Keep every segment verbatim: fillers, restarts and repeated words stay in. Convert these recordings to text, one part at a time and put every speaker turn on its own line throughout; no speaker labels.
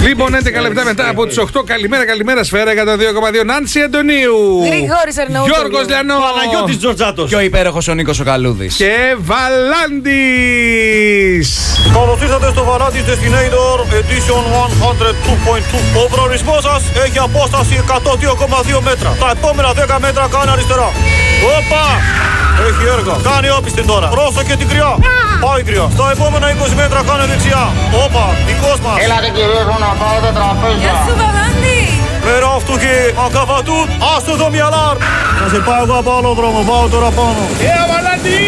Λοιπόν, έντεκα λεπτά μετά από τις οκτώ. Καλημέρα, καλημέρα, Σφαίρα εκατόν δύο κόμμα δύο. Νάνση Αντωνίου.
Γρηγόρης Αρναούτογλου.
Γιώργος Λιανό.
Παναγιώτης Τζορτζάτος.
Και ο υπέροχος ο Νίκος ο Καλούδης.
Και Βαλάντης.
Καλώς ήρθατε στο Valantis Destinator Edition εκατόν δύο κόμμα δύο. Ο προορισμός σας έχει απόσταση εκατόν δύο κόμμα δύο μέτρα. Τα επόμενα δέκα μέτρα κάνει αριστερά. Όπα! Έχει έργα. Κάνει όπιστη τώρα. Πρόσεχε την κρυά. Πάει κρυά. Στα επόμενα είκοσι μέτρα κάνει δεξιά. Όπα, δικός μας.
Έλατε κυρίες μου να πάτε τραπέζια.
Γεια σου Βαλάντη.
Μέρα αυτού και ακαβατούν. Άστο το μυαλάρ. Θα σε πάω εγώ από άλλο δρόμο. Πάω τώρα πάνω.
Έλα, Βαλάντη.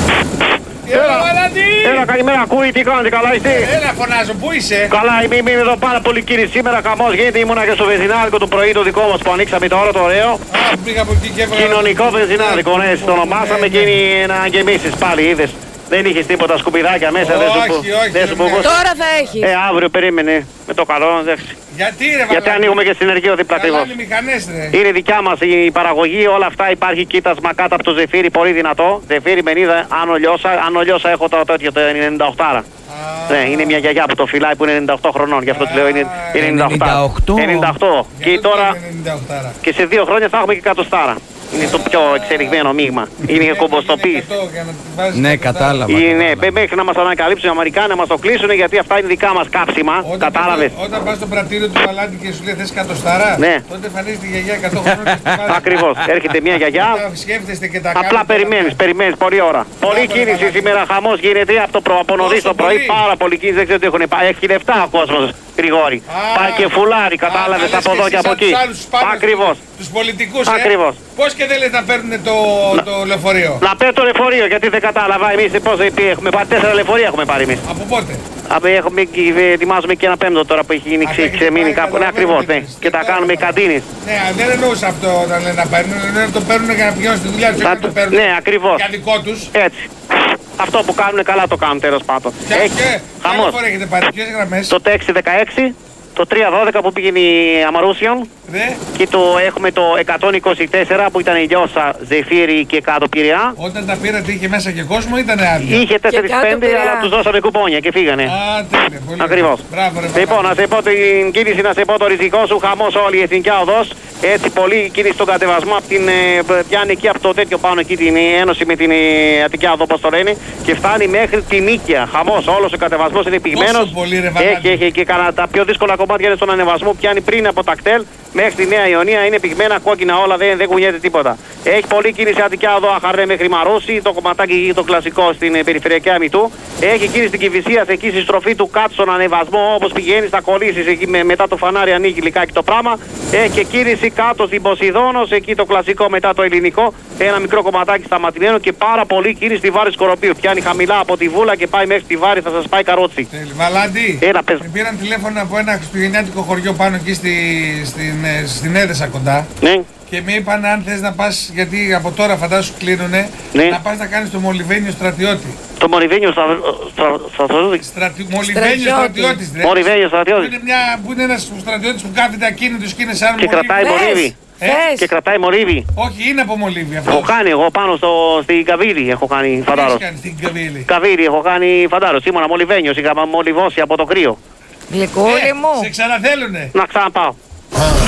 Έλα, Βαλάντη.
Έλα, καλημέρα, ακούει, τι κάνετε, καλά είστε?
Έλα, φωνάζω, πού είσαι?
Καλά, είμαι, είμαι εδώ πάρα πολύ κύριε. Σήμερα χαμός γίνεται, ήμουνα και στο βενζινάδικο του πρωί το δικό μας που ανοίξαμε τώρα το ωραίο.
Α, πήγα από εκεί και έβγαλα.
Κοινωνικό βενζινάδικο, ναι, το ονομάσαμε και είναι να γεμίσεις πάλι, είδες. Δεν είχες τίποτα σκουπιδάκια μέσα, δεν σου πω.
Όχι, όχι,
Δεν σου πω.
δεν
Τώρα θα έχει.
Ε, αύριο περίμενε με το καλό, εντάξει.
Γιατί ρε Βαλάντη?
Γιατί ανοίγουμε και συνεργείο δίπλα ακριβώς.
Καλά, μηχανές ρε.
Είναι δικιά μας η παραγωγή, όλα αυτά υπάρχει κοίτασμα κάτω από το ζεφύρι, πολύ δυνατό. Ζεφύρι μενίδα, άνω λιώσα, άνω λιώσα έχω το τέτοιο το ενενήντα οκτώ. Ναι, είναι μια γιαγιά που το φυλάει που είναι ενενήντα οκτώ χρονών, γι' αυτό τη λέω είναι ενενήντα οκτώ. ενενήντα οκτώ. Και τώρα και σε δύο χρόνια θα έχουμε και εκατοστάρα. Είναι το πιο εξελιγμένο μείγμα. Είναι κομποστοποίηση.
Ναι, κατάλαβα.
Είναι μέχρι να μας ανακαλύψουν οι Αμερικάνοι να μας το κλείσουν γιατί αυτά είναι δικά μας κάψιμα. Κατάλαβες.
Όταν πας στο πρατήριο του Βαλάντη και σου λέει θες εκατοστάρα,
Ναι.
τότε εμφανίζεται η γιαγιά εκατό χρόνων.
Ακριβώς. Έρχεται μια γιαγιά.
Σκέφτεστε και τα
Απλά
κάνετε,
περιμένεις, περιμένεις πολλή ώρα. Πολλή κίνηση σήμερα, χαμός γίνεται από το προ, από νωρίς το πρωί.
πολύ?
Πάρα πολύ κίνηση, δεν ξέρω τι έχουν πάει. Έχει λεφτά ο κόσμος, Γρηγόρη. Πάει και φουλάρι, κατάλαβες από εδώ και από εκεί. Ακριβώς.
Τους πολιτικούς,
Ακριβώς.
ε. Πώς και δεν λες να παίρνουν το, το λεωφορείο?
Να παίρνω το λεωφορείο, γιατί δεν κατάλαβα. Εμείς πώς έχουμε πάρει, τέσσερα λεωφορεία έχουμε πάρει εμείς.
Από πότε?
Απ' έχουμε, ετοιμάζουμε και ένα πέμπτο τώρα που έχει γίνει ξε, ξεμείνει κάπου. Ναι, ακριβώς, ναι. Και τα κάνουμε καντίνες.
Ναι, δεν εννοούσα αυτό όταν λένε να παίρνουν, λένε να το παίρνουν για να πηγαίνουν στη δουλειά τους, όχι να το παίρνουν
Ναι, ακριβώς.
για δικό τους.
Έτσι. Αυτό που κάνουν καλά το κάνουν τέλος πάντων.
Ποια και, ποια φορά έχετε πάρει, ποιες γραμμές?
Το έξι δεκαέξι, το τρία δώδεκα που πήγαινε η Αμαρούσιον.
Ναι.
Και το έχουμε το εκατόν είκοσι τέσσερα που ήταν η Λιώσα, Ζεφύρι και κάτω Πειραιά.
Όταν τα πήρατε είχε μέσα και κόσμο ή ήταν άδεια?
Είχε τέσσερα πέντε αλλά τους δώσαμε κουπόνια και φύγανε.
Α, τέλεια, πολύ
Ακριβώς.
Μπράβο, ρε,
Λοιπόν,
μπράβο.
να σε πω την κίνηση, να σε πω το ριζικό σου, χαμός όλη η εθνική οδός. Έτσι, πολύ κίνηση στον κατεβασμό από την. Ε, πιάνει εκεί από το τέτοιο πάνω εκεί την ένωση με την ε, Αττική οδό, όπως το λένε, και φτάνει μέχρι την Νίκαια. Χαμός, όλος ο κατεβασμός είναι πυγμένος. Έχει, έχει και κανένα, τα πιο δύσκολα κομμάτια είναι στον ανεβασμό, πιάνει πριν από τα κτέλ μέχρι τη Νέα Ιωνία, είναι πυγμένα κόκκινα όλα, δεν, δεν κουνιέται τίποτα. Έχει πολλή κίνηση Αττική οδό, Αχαρδέ μέχρι Μαρούσι, το κομματάκι το κλασικό στην ε, περιφερειακή αμυτού. Έχει κίνηση στην Κηφισίας, εκεί στη στροφή του κάτω στον ανεβασμό, όπως πηγαίνει, θα κολλήσεις εκεί με, μετά το φανάρι ανοίγει λιγάκι το πράγμα. Έχει και κίνηση κάτω στην Ποσειδώνος, εκεί το κλασικό μετά το ελληνικό, ένα μικρό κομματάκι σταματημένο και πάρα πολύ κίνηση στη Βάρη Σκοροπίου. Πιάνει χαμηλά από τη Βούλα και πάει μέχρι τη Βάρη, θα σας πάει καρότσι.
Τέλει. Βαλάντη,
Έλα, πες.
με πήραν τηλέφωνο από ένα χριστουγεννιάτικο χωριό πάνω εκεί στη, στην, ε, στην Έδεσα κοντά.
Ναι.
Και με είπαν αν θες να πας, γιατί από τώρα φαντάσου κλείνουνε,
Ναι.
να πας να κάνεις το Μολυβένιο στρατιώτη.
Το Μολυβένιο στρατιώτη.
Στρατι... Μολυβένιο στρατιώτης, ρε.
Μολυβένιο
Που
στρατιώτη.
είναι, μια, που είναι ένας στρατιώτης που κάθεται ακίνητος και είναι σαν
Και κρατάει
μολύβι.
μολύβι.
Ε?
Θες.
Και κρατάει μολύβι.
Όχι, είναι από μολύβι αυτό.
Έχω κάνει εγώ πάνω στο, στην Καβίρη, έχω κάνει φαντάρος.
κάνει στην Καβίλη.
Καβίρη, έχω κάνει φαντάρος. Ήμουνα Μολυβένιος, είχα μολυβώσει από το κρύο.
Γλυκούλη
Ε,
μου.
σε ξαναθέλουνε.
Να ξαναπάω.